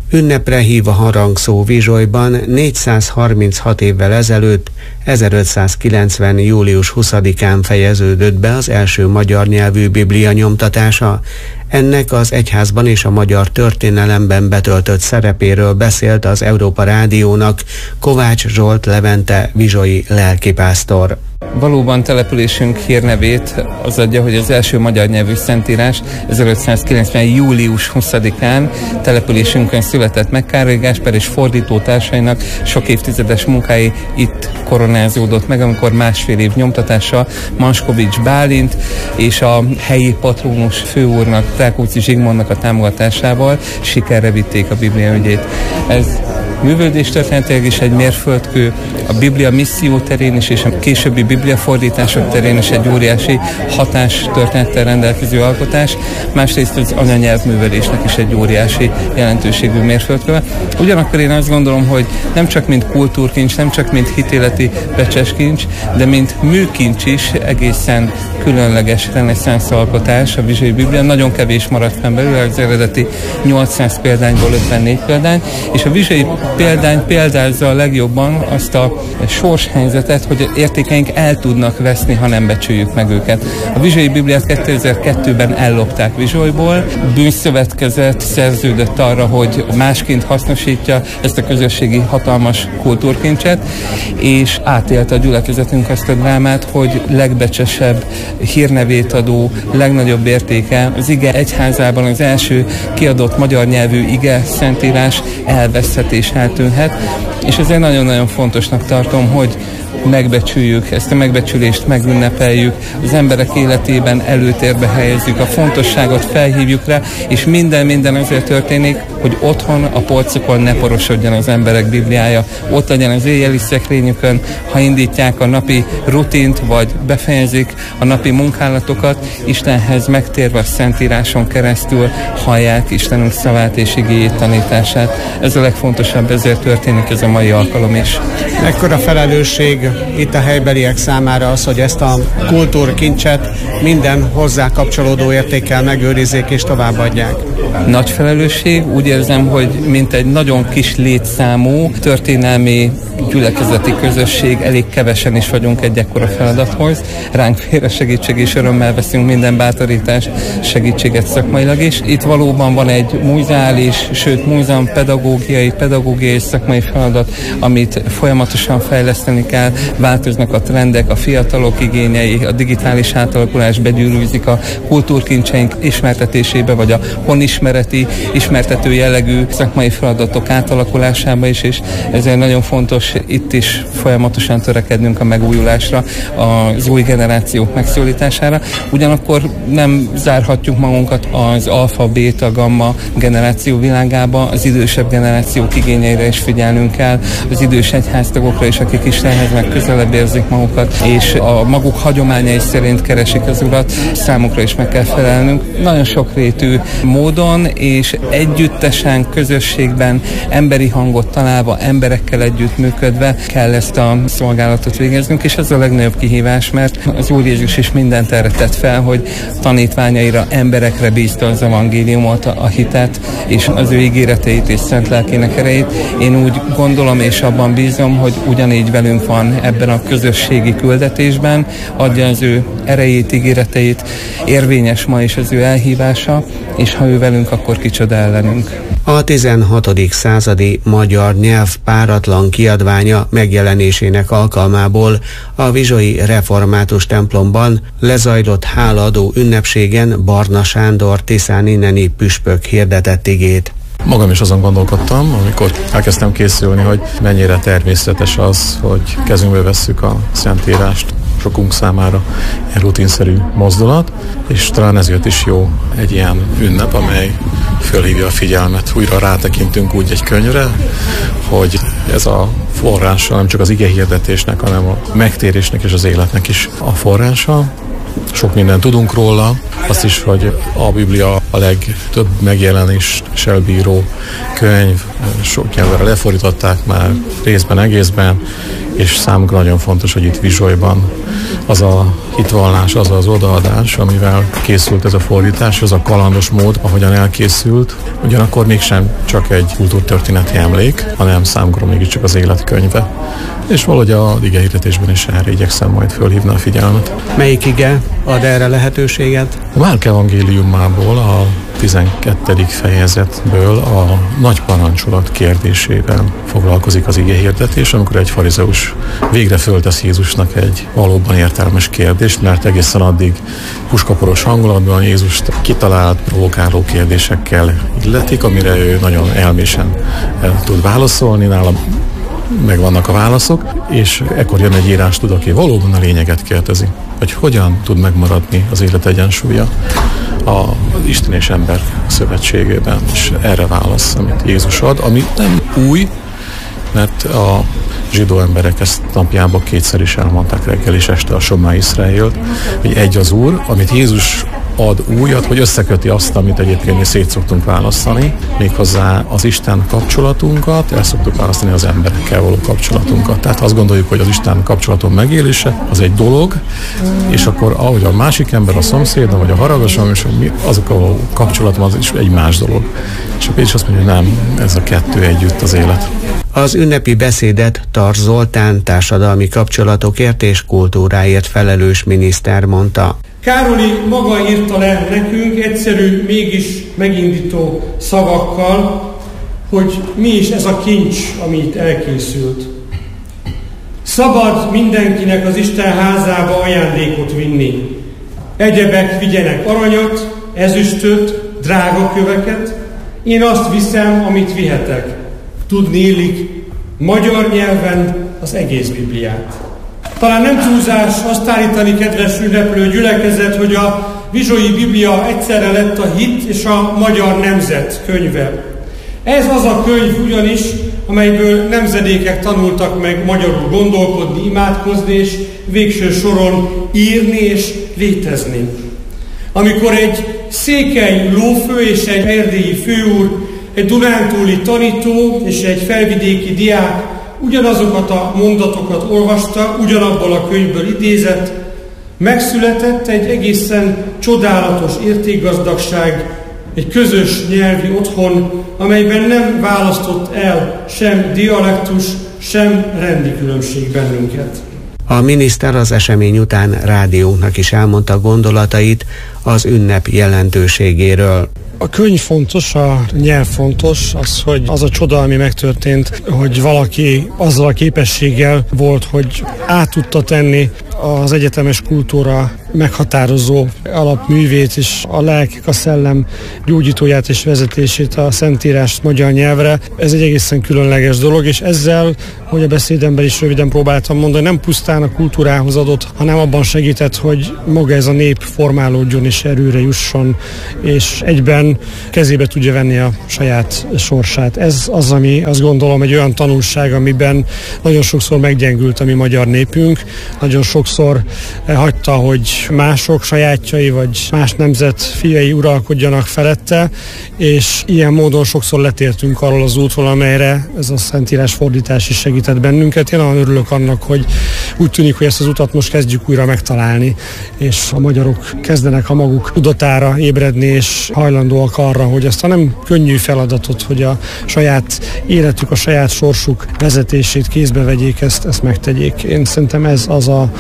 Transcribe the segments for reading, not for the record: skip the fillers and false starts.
Ünnepre hív a harangszó Vizsolyban 436 évvel ezelőtt, 1590. július 20-án fejeződött be az első magyar nyelvű biblia nyomtatása. Ennek az egyházban és a magyar történelemben betöltött szerepéről beszélt az Európa Rádiónak Kovács Zsolt Levente vizsolyi lelkipásztor. Valóban településünk hírnevét az adja, hogy az első magyar nyelvű szentírás 1590. július 20-án településünkön született meg. Károly Gáspár és fordítótársainak sok évtizedes munkái itt koronázódott meg, amikor másfél év nyomtatása Manskovics Bálint és a helyi patrónus főúrnak, Rákóczi Zsigmondnak a támogatásával sikerre vitték a Biblia ügyét. Ez művődéstörténetileg is egy mérföldkő, a Biblia misszió terén is és a későbbi bibliafordítások terén is egy óriási hatástörténettel rendelkező alkotás, másrészt az anyanyelvművelésnek is egy óriási jelentőségű mérföldkő. Ugyanakkor én azt gondolom, hogy nem csak mint kultúrkincs, nem csak mint hitéleti becseskincs, de mint műkincs is egészen különleges reneszánsz alkotás a Vizsolyi Biblia. Nagyon kevés maradt fenn belőle, az eredeti 800 példányból 54 példány, és a Vizsolyi példány példázza a legjobban azt a sorshelyzetet, hogy értékeink el tudnak veszni, ha nem becsüljük meg őket. A Vizsolyi Bibliát 2002-ben ellopták Vizsolyból, bűnszövetkezet szerződött arra, hogy másként hasznosítja ezt a közösségi hatalmas kultúrkincset, és átélte a gyülekezetünk azt a drámát, hogy legbecsesebb hírnevét adó, legnagyobb értéke az ige egyházában az első kiadott magyar nyelvű ige szentírás elveszhet és eltűnhet, és ezért nagyon-nagyon fontosnak tartom, hogy megbecsüljük, ezt a megbecsülést megünnepeljük, az emberek életében előtérbe helyezzük, a fontosságot felhívjuk rá, és minden azért történik, hogy otthon a polcokon ne porosodjon az emberek Bibliája, ott legyen az éjjeli szekrényükön, ha indítják a napi rutint, vagy befejezik a napi munkálatokat, Istenhez megtérve a Szentíráson keresztül hallják Istenünk szavát és igéjét, tanítását. Ez a legfontosabb, ezért történik ez a mai alkalom is. Ekkora felelősség itt a helybeliek számára az, hogy ezt a kultúrkincset minden hozzá kapcsolódó értékkel megőrizzék és továbbadják. Nagy felelősség, úgy érzem, hogy mint egy nagyon kis létszámú történelmi gyülekezeti közösség, elég kevesen is vagyunk egy ekkora feladathoz. Ránk félre segítség és örömmel veszünk minden bátorítást, segítséget szakmailag is. Itt valóban van egy múzeális, sőt múzeum pedagógiai szakmai feladat, amit folyamatosan fejleszteni kell, változnak a trendek, a fiatalok igényei, a digitális átalakulás begyűrűzik a kultúrkincseink ismertetésébe, vagy a honismereti, ismertető jellegű szakmai feladatok átalakulásába is, és ezért nagyon fontos itt is folyamatosan törekednünk a megújulásra, az új generációk megszólítására. Ugyanakkor nem zárhatjuk magunkat az alfa, beta, gamma generáció világába, az idősebb generációk igényeire is figyelnünk kell, az idős egyháztagokra is, akik Istenhez meg közelebb érzik magukat, és a maguk hagyományai szerint keresik az Urat, számukra is meg kell felelnünk. Nagyon sokrétű módon és együttesen, közösségben, emberi hangot találva, emberekkel együttműködve kell ezt a szolgálatot végeznünk, és ez a legnagyobb kihívás, mert az Úr Jézus is mindent erre tett fel, hogy tanítványaira, emberekre bízta az evangéliumot, a hitet, és az ő ígéreteit és szent lelkének erejét. Én úgy gondolom és abban bízom, hogy ugyanígy velünk van ebben a közösségi küldetésben, adja az ő erejét, ígéreteit, érvényes ma is az ő elhívása, és ha ő velünk, akkor kicsoda ellenünk. A 16. századi magyar nyelv páratlan kiadványa megjelenésének alkalmából a vizsolyi református templomban lezajlott hálaadó ünnepségen Barna Sándor tiszánineni püspök hirdetett igét. Magam is azon gondolkodtam, amikor elkezdtem készülni, hogy mennyire természetes az, hogy kezünkbe vesszük a Szentírást. Sokunk számára egy rutinszerű mozdulat, és talán ezért is jó egy ilyen ünnep, amely fölhívja a figyelmet. Újra rátekintünk úgy egy könyvre, hogy ez a forrása nem csak az igehirdetésnek, hanem a megtérésnek és az életnek is a forrása. Sok mindent tudunk róla, azt is, hogy a Biblia a legtöbb megjelenéssel bíró könyv, sok nyelvre lefordították már részben, egészben, és számunkra nagyon fontos, hogy itt Vizsolyban az a hitvallás, az az odaadás, amivel készült ez a fordítás, az a kalandos mód, ahogyan elkészült, ugyanakkor mégsem csak egy kultúrtörténeti emlék, hanem számunkra mégiscsak az életkönyve. És valahogy a igehirdetésben is erre igyekszem majd fölhívni a figyelmet. Melyik ige ad erre lehetőséget? A Márk evangéliumából, a 12. fejezetből a nagy parancsolat kérdésével foglalkozik az igehirdetés, amikor egy farizeus végre föltesz Jézusnak egy valóban értelmes kérdést, mert egészen addig puskaporos hangulatban Jézust kitalált, provokáló kérdésekkel illetik, amire ő nagyon elmésen tud válaszolni, nálam megvannak a válaszok, és ekkor jön egy írástud, aki valóban a lényeget kérdezi, hogy hogyan tud megmaradni az élet egyensúlya az Isten és ember szövetségében, és erre válasz, amit Jézus ad, ami nem új, mert a zsidó emberek ezt napjában kétszer is elmondták, reggel és este a Somá Iszraélt, hogy egy az Úr, amit Jézus ad újat, hogy összeköti azt, amit egyébként mi szét szoktunk választani, méghozzá az Isten kapcsolatunkat, el szoktuk választani az emberekkel való kapcsolatunkat. Tehát azt gondoljuk, hogy az Isten kapcsolaton megélése az egy dolog, és akkor ahogy a másik ember, a szomszédom, vagy a haragosom, és azok a kapcsolatom, az is egy más dolog. És akkor is azt mondja, hogy nem, ez a kettő együtt az élet. Az ünnepi beszédet Tar Zoltán társadalmi kapcsolatokért és kultúráért felelős miniszter mondta. Károli maga írta le nekünk egyszerű, mégis megindító szavakkal, hogy mi is ez a kincs, ami itt elkészült. Szabad mindenkinek az Isten házába ajándékot vinni. Egyebek vigyenek aranyat, ezüstöt, drága köveket. Én azt viszem, amit vihetek. Tudni illik magyar nyelven az egész Bibliát. Talán nem túlzás azt állítani, kedves ünneplő gyülekezet, hogy a Vizsolyi Biblia egyszerre lett a hit és a magyar nemzet könyve. Ez az a könyv ugyanis, amelyből nemzedékek tanultak meg magyarul gondolkodni, imádkozni és végső soron írni és létezni. Amikor egy székely lófő és egy erdélyi főúr, egy dunántúli tanító és egy felvidéki diák ugyanazokat a mondatokat olvasta, ugyanabból a könyvből idézett, megszületett egy egészen csodálatos értékgazdagság, egy közös nyelvi otthon, amelyben nem választott el sem dialektus, sem rendi különbség bennünket. A miniszter az esemény után rádiónknak is elmondta gondolatait az ünnep jelentőségéről. A könyv fontos, a nyelv fontos, az, hogy az a csoda, ami megtörtént, hogy valaki azzal a képességgel volt, hogy át tudta tenni az egyetemes kultúra meghatározó alapművét és a lelkek, a szellem gyógyítóját és vezetését, a Szentírást magyar nyelvre. Ez egy egészen különleges dolog, és ezzel, hogy a beszédemben is röviden próbáltam mondani, nem pusztán a kultúrához adott, hanem abban segített, hogy maga ez a nép formálódjon és erőre jusson, és egyben kezébe tudja venni a saját sorsát. Ez az, ami azt gondolom egy olyan tanulság, amiben nagyon sokszor meggyengült a mi magyar népünk, nagyon sokszor hagyta, hogy mások sajátjai vagy más nemzet fiai uralkodjanak felette, és ilyen módon sokszor letértünk arról az útról, amelyre ez a Szentírás fordítás is segített bennünket. Én nagyon örülök annak, hogy úgy tűnik, hogy ezt az utat most kezdjük újra megtalálni, és a magyarok kezdenek a maguk tudatára ébredni, és hajlandóak arra, hogy ezt a nem könnyű feladatot, hogy a saját életük, a saját sorsuk vezetését kézbe vegyék, ezt megtegyék. Én szerintem ez az a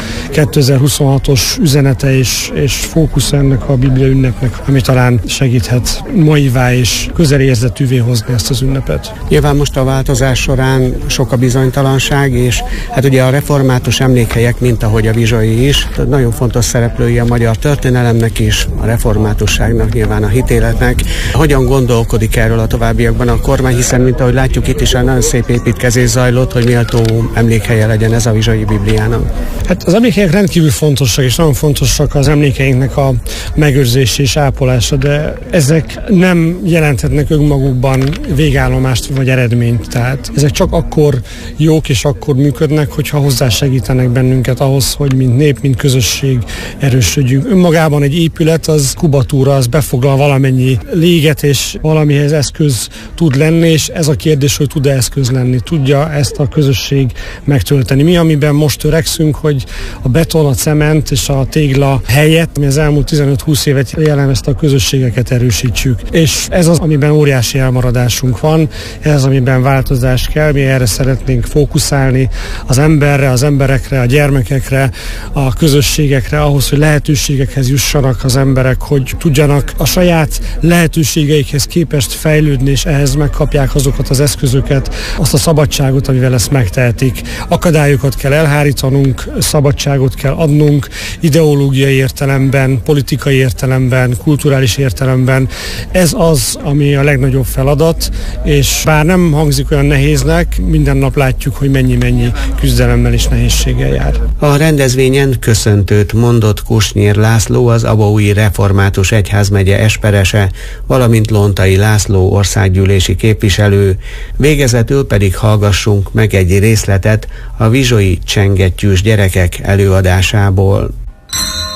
2026-os üzenete és fókusz ennek a Biblia ünnepnek, ami talán segíthet maivá és közelérzetűvé hozni ezt az ünnepet. Nyilván most a változás során sok a bizonytalanság, és hát ugye a református emlékhelyek, mint ahogy a vizsai is, nagyon fontos szereplői a magyar történelemnek is, a reformátusságnak, nyilván a hitéletnek. Hogyan gondolkodik erről a továbbiakban a kormány, hiszen mint ahogy látjuk, itt is egy nagyon szép építkezés zajlott, hogy méltó emlékhelye legyen ez a Vizsai Bibliának. Hát az emlékek rendkívül fontosak, és nagyon fontosak az emlékeinknek a megőrzése és ápolása, de ezek nem jelenthetnek önmagukban végállomást vagy eredményt. Tehát ezek csak akkor jók és akkor működnek, hogyha hozzásegítenek bennünket ahhoz, hogy mint nép, mint közösség erősödjünk. Önmagában egy épület az kubatúra, az befoglal valamennyi léget, és valamihez eszköz tud lenni, és ez a kérdés, hogy tud-e eszköz lenni, tudja ezt a közösség megtölteni. Mi, amiben most törekszünk, hogy a beton, a cement és a tégla helyett, ami az elmúlt 15-20 évet jellemezte, a közösségeket erősítsük. És ez az, amiben óriási elmaradásunk van, ez az, amiben változás kell, mi erre szeretnénk fókuszálni, az emberre, az emberekre, a gyermekekre, a közösségekre, ahhoz, hogy lehetőségekhez jussanak az emberek, hogy tudjanak a saját lehetőségeikhez képest fejlődni, és ehhez megkapják azokat az eszközöket, azt a szabadságot, amivel ezt megtehetik. Akadályokat kell elhárítanunk, szabadságot kell adnunk, ideológiai értelemben, politikai értelemben, kulturális értelemben. Ez az, ami a legnagyobb feladat, és bár nem hangzik olyan nehéznek, minden nap látjuk, hogy mennyi küzdelemmel és nehézséggel jár. A rendezvényen köszöntőt mondott Kusnyér László, az Abaúji Református Egyházmegye esperese, valamint Lontai László országgyűlési képviselő. Végezetül pedig hallgassunk meg egy részletet a vizsoi csengettyűs gyerekek előadásából.